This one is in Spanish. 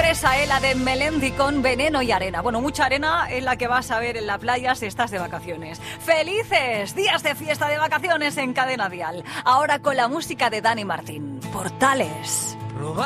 sorpresa, la de Melendi con Veneno y Arena. Bueno, mucha arena es la que vas a ver en la playa si estás de vacaciones. ¡Felices días de fiesta de vacaciones en Cadena Dial! Ahora con la música de Dani Martín. Portales.